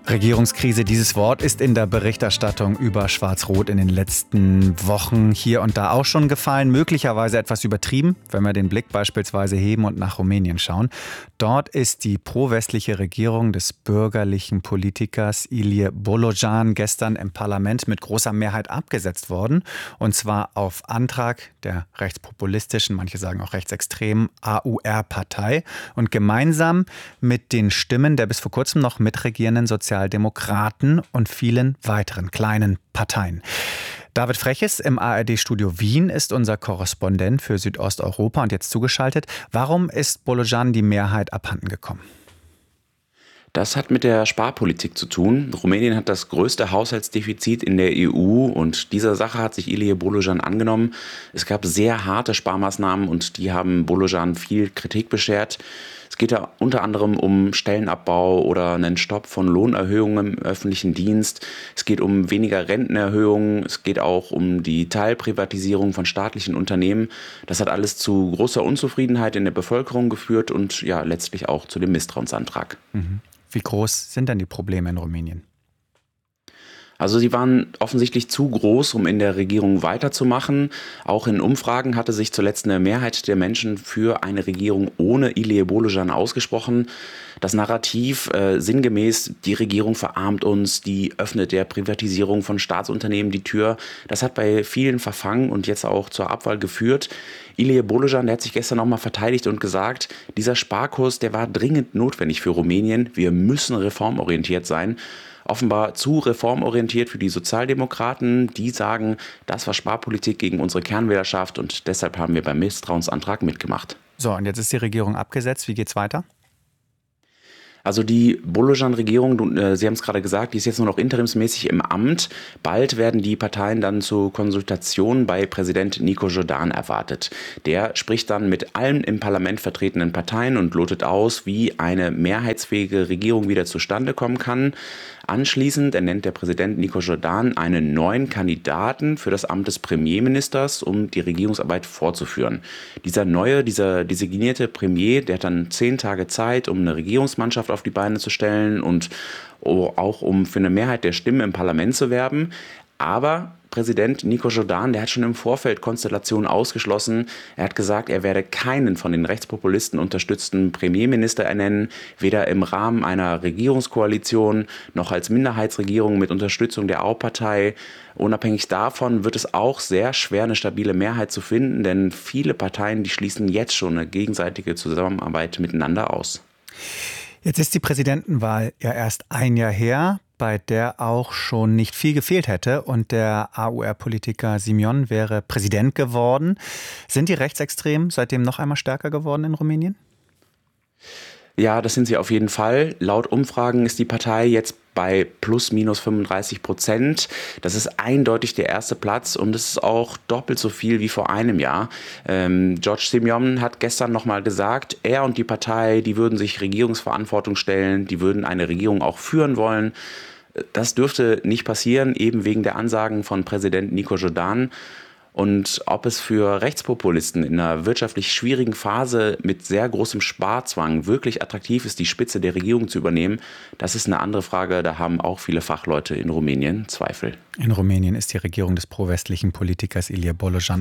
Regierungskrise, dieses Wort ist in der Berichterstattung über Schwarz-Rot in den letzten Wochen hier und da auch schon gefallen. Möglicherweise etwas übertrieben, wenn wir den Blick beispielsweise heben und nach Rumänien schauen. Dort ist die pro-westliche Regierung des bürgerlichen Politikers Ilie Bolojan gestern im Parlament mit großer Mehrheit abgesetzt worden. Und zwar auf Antrag der rechtspopulistischen, manche sagen auch rechtsextremen AUR-Partei. Und gemeinsam mit den Stimmen der bis vor kurzem noch mitregierenden Sozialdemokraten und vielen weiteren kleinen Parteien. David Freches im ARD-Studio Wien ist unser Korrespondent für Südosteuropa und jetzt zugeschaltet. Warum ist Bolojan die Mehrheit abhanden gekommen? Das hat mit der Sparpolitik zu tun. Rumänien hat das größte Haushaltsdefizit in der EU und dieser Sache hat sich Ilie Bolojan angenommen. Es gab sehr harte Sparmaßnahmen und die haben Bolojan viel Kritik beschert. Es geht da unter anderem um Stellenabbau oder einen Stopp von Lohnerhöhungen im öffentlichen Dienst. Es geht um weniger Rentenerhöhungen. Es geht auch um die Teilprivatisierung von staatlichen Unternehmen. Das hat alles zu großer Unzufriedenheit in der Bevölkerung geführt und ja letztlich auch zu dem Misstrauensantrag. Wie groß sind denn die Probleme in Rumänien? Also sie waren offensichtlich zu groß, um in der Regierung weiterzumachen. Auch in Umfragen hatte sich zuletzt eine Mehrheit der Menschen für eine Regierung ohne Ilie Bolojan ausgesprochen. Das Narrativ sinngemäß, die Regierung verarmt uns, die öffnet der Privatisierung von Staatsunternehmen die Tür. Das hat bei vielen verfangen und jetzt auch zur Abwahl geführt. Ilie Bolojan, der hat sich gestern nochmal verteidigt und gesagt, dieser Sparkurs, der war dringend notwendig für Rumänien. Wir müssen reformorientiert sein. Offenbar zu reformorientiert für die Sozialdemokraten. Die sagen, das war Sparpolitik gegen unsere Kernwählerschaft und deshalb haben wir beim Misstrauensantrag mitgemacht. So, und jetzt ist die Regierung abgesetzt. Wie geht's weiter? Also die Bolojan-Regierung, Sie haben es gerade gesagt, die ist jetzt nur noch interimsmäßig im Amt. Bald werden die Parteien dann zu Konsultationen bei Präsident Nico Jordan erwartet. Der spricht dann mit allen im Parlament vertretenen Parteien und lotet aus, wie eine mehrheitsfähige Regierung wieder zustande kommen kann. Anschließend ernennt der Präsident Nico Jordan einen neuen Kandidaten für das Amt des Premierministers, um die Regierungsarbeit fortzuführen. Dieser designierte Premier, der hat dann 10 Tage Zeit, um eine Regierungsmannschaft auf die Beine zu stellen und auch um für eine Mehrheit der Stimmen im Parlament zu werben. Aber Präsident Nico Jordan, der hat schon im Vorfeld Konstellationen ausgeschlossen. Er hat gesagt, er werde keinen von den Rechtspopulisten unterstützten Premierminister ernennen, weder im Rahmen einer Regierungskoalition noch als Minderheitsregierung mit Unterstützung der AU-Partei. Unabhängig davon wird es auch sehr schwer, eine stabile Mehrheit zu finden, denn viele Parteien, die schließen jetzt schon eine gegenseitige Zusammenarbeit miteinander aus. Jetzt ist die Präsidentenwahl ja erst ein Jahr her, bei der auch schon nicht viel gefehlt hätte und der AUR-Politiker Simion wäre Präsident geworden. Sind die Rechtsextremen seitdem noch einmal stärker geworden in Rumänien? Ja, das sind sie auf jeden Fall. Laut Umfragen ist die Partei jetzt bei plus minus 35%. Das ist eindeutig der erste Platz und es ist auch doppelt so viel wie vor einem Jahr. George Simion hat gestern nochmal gesagt, er und die Partei, die würden sich Regierungsverantwortung stellen, die würden eine Regierung auch führen wollen. Das dürfte nicht passieren, eben wegen der Ansagen von Präsident Nico Jordan. Und ob es für Rechtspopulisten in einer wirtschaftlich schwierigen Phase mit sehr großem Sparzwang wirklich attraktiv ist, die Spitze der Regierung zu übernehmen, das ist eine andere Frage. Da haben auch viele Fachleute in Rumänien Zweifel. In Rumänien ist die Regierung des pro-westlichen Politikers Ilie Bolojan